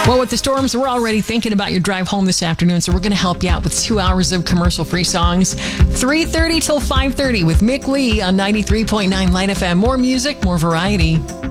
Well, with the storms, we're already thinking about your drive home this afternoon, so we're going to help you out with 2 hours of commercial-free songs. 3:30 till 5:30 with Mick Lee on 93.9 Light FM. More music, more variety.